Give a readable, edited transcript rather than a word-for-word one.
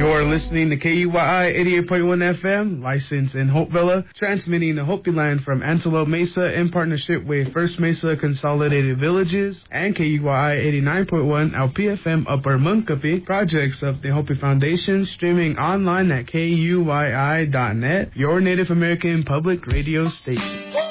You're listening to KUYI 88.1 FM, licensed in Hopevilla, transmitting the Hopi line from Antelope Mesa in partnership with First Mesa Consolidated Villages and KUYI 89.1 LPFM Upper Munkapi, projects of the Hopi Foundation, streaming online at KUYI.net, your Native American public radio station.